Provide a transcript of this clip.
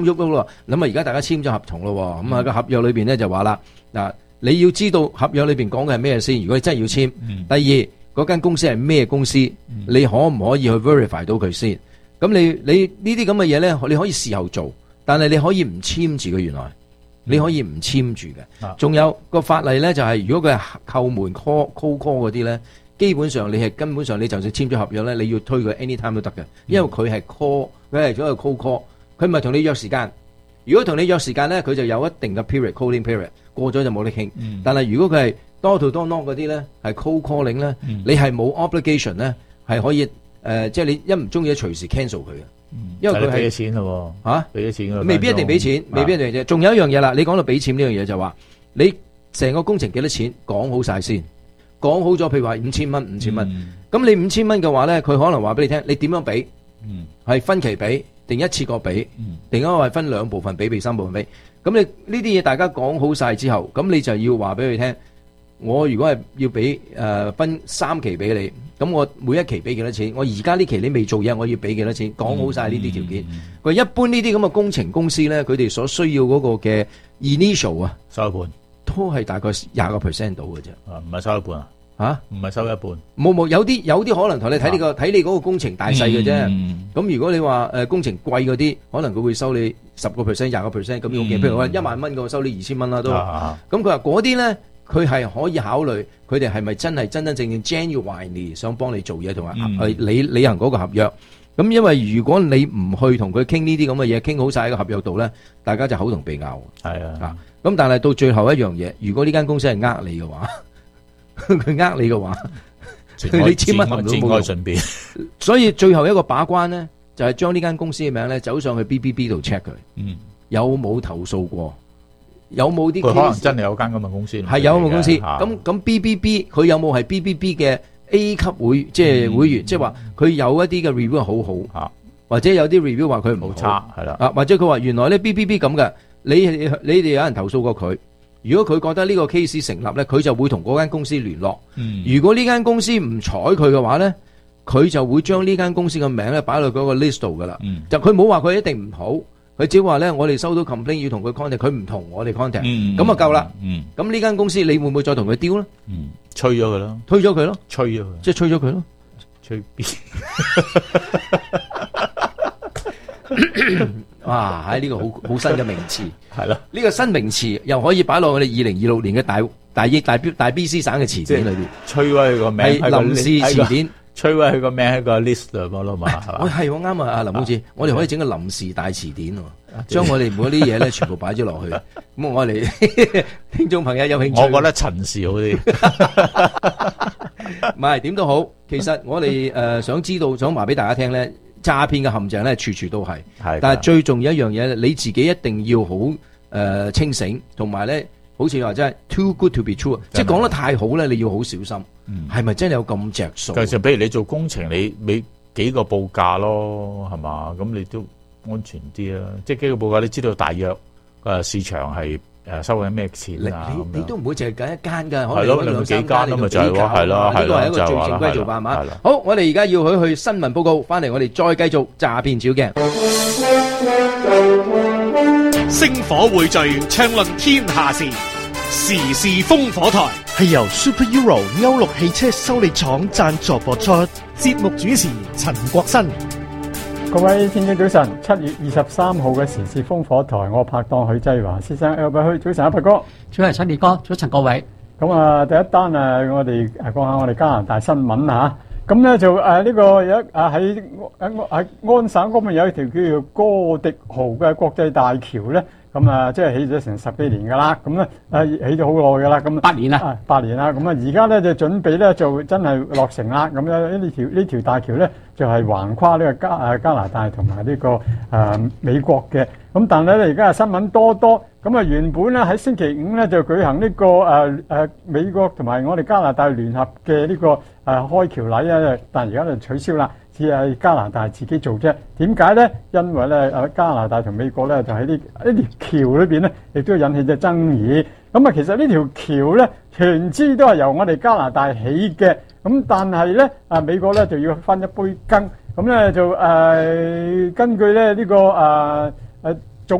喐咯，咁而家大家簽咗合同咯，咁個合約裏邊咧就話啦，嗱，你要知道合約裏邊講嘅係咩先，如果你真係要簽，第二嗰間公司係咩公司，你可唔可以去 verify 到佢先？咁你呢啲咁嘅嘢咧，你可以事後做，但係你可以唔簽住嘅，原來你可以唔簽住嘅。仲有個法例咧，就係如果佢係扣門 call 嗰啲咧，基本上你係根本上你就算簽咗合約咧，你要推佢 anytime 都得嘅，因為佢係 call， 佢係咗個 call，佢唔係同你約時間。如果同你約時間咧，佢就有一定嘅 calling period， 過咗就冇得傾。但係如果佢係 door to door knock 嗰啲咧，係 cold calling 咧，你係冇 obligation 咧，係可以即係你一唔中意隨時 cancel 佢嘅。因為佢係俾咗錢咯喎，嚇俾咗錢㗎， 未必一定俾錢，未必一定啫。仲有一樣嘢啦，你講到俾錢呢樣嘢就話，你成個工程幾多錢講好晒先，講好咗，譬如話5000蚊，咁你5000蚊嘅話咧，佢可能話俾你聽，你點樣俾？係分期俾定一次過俾，定係分兩部分俾3部分俾？咁你呢啲嘢大家講好晒之後，咁你就要話俾佢聽，我如果係要俾分3期俾你。咁我每一期俾幾多錢？我而家呢期你未做嘢，我要俾幾多錢？講好晒呢啲條件。佢一般呢啲咁嘅工程公司咧，佢哋所需要嗰個嘅 initial 啊， 收一半都係大概20% 到嘅啫。 唔係收一半啊？嚇，唔係收一半。 冇，有啲可能同你睇你嗰個工程大細嘅啫。咁如果你話工程貴嗰啲，可能佢會收你10%、20%咁樣嘅。譬如話1萬蚊，我收你2000蚊啦都。咁佢話嗰啲咧。佢係可以考慮，佢哋係咪真正 genuinely 想幫你做嘢，同埋去履行嗰個合約。咁因為如果你唔去同佢傾呢啲咁嘅嘢，傾好晒喺個合約度咧，大家就口同鼻拗。係啊，咁但係到最後一樣嘢，如果呢間公司係呃你嘅話，佢你嘅話，你簽乜都冇用。順便，所以最後一個把關咧，就係將呢間公司嘅名咧走上去 BBB 度 check 佢，有冇投訴過。有冇啲佢可能真係有間咁嘅公司？ 係有咁嘅公司。咁 BBB 佢有冇係 BBB 嘅 A 級會即係會員？即係話佢有一啲嘅 review 好好，或者有啲 review 話佢唔好差，係啦。 或者佢話原來咧 BBB 咁嘅，你哋有人投訴過佢。如果佢覺得呢個 case 成立咧，佢就會同嗰間公司聯絡。如果呢間公司唔睬佢嘅話咧，佢就會將呢間公司嘅名咧擺落嗰個 list 度噶啦。就佢冇話佢一定唔好。佢只話咧，我哋收到 complaint 要同佢 contact， 佢唔同我哋 contact，咁就夠啦。咁呢間公司你會唔會再同佢丟咧？ 吹咗佢咯， 推咗佢咯， 吹咗佢， 即係吹咗佢咯， 吹 B。 哇！喺呢個好新嘅名詞， 係咯， 呢個新名詞又可以擺落我哋2026年嘅大 BC 省嘅詞典裏邊。 吹威個名係臨時詞典。 摧毀佢個名喺個 list 度咯嘛，係嘛？ 我係我啱啊，阿林公子，我哋可以整個臨時大詞典喎，將我哋每啲嘢咧全部擺咗落去。咁我哋聽眾朋友有興趣， 我覺得陳氏好啲。 唔係點都好，其實我哋想知道，想話俾大家聽咧，詐騙嘅陷阱咧處處都係。係，但係最重要一樣嘢，你自己一定要好清醒，同埋咧。好似話真係 too good to be true，即係講得太好咧，你要好小心，係咪真係有咁着數？ 其實，比如你做工程，你幾個報價咯，係嘛？咁你都安全啲啦。即係幾個報價，你知道大約市場係收緊咩錢啊？ 你都唔會淨係揀一間㗎， 可能有兩幾間啊嘛，就係咯，係咯， 呢個係一個最正規做法嘛。好，我哋而家要去新聞報告，翻嚟我哋再繼續詐騙照鏡。 星火匯聚，暢論天下事，時事風火台係由 Super Euro 歐陸汽車修理廠贊助播出。 節目主持陳國新。 各位聽眾早晨，7月23號嘅時事風火台，我拍檔許濟華先生，Albert 早晨，阿柏哥， 早晨，陳烈哥，早晨各位。 咁啊，第一單我哋講下我哋加拿大新聞嚇。咁咧就呢個有喺安省嗰邊有一條叫做哥迪豪嘅國際大橋咧，咁即係起咗成10幾年噶啦，咁咧起咗好耐噶啦，咁 8年啦 ，8年啦，咁而家咧就準備咧就真係落成啦，咁呢條大橋咧就係橫跨呢個加拿大同埋呢個美國嘅，咁但係咧而家新聞多。咁原本咧喺星期五咧就舉行呢個美國同埋我哋加拿大聯合嘅呢個開橋禮啊，但而家就取消啦，只係加拿大自己做啫。點解咧？因為咧加拿大同美國咧就喺呢條橋裏邊咧，亦都引起咗爭議。咁其實呢條橋咧全支都係由我哋加拿大起嘅，咁但係咧美國咧就要分一杯羹。咁咧就根據咧呢個